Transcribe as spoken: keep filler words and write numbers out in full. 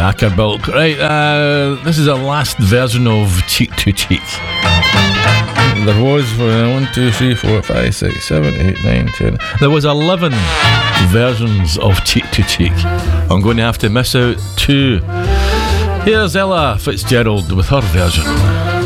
Ackerbilk. Right, uh, this is the last version of Cheek to Cheek. There was uh, one, two, three, four, five, six, seven, eight, nine, ten. There was eleven versions of Cheek to Cheek. I'm going to have to miss out two. Here's Ella Fitzgerald with her version.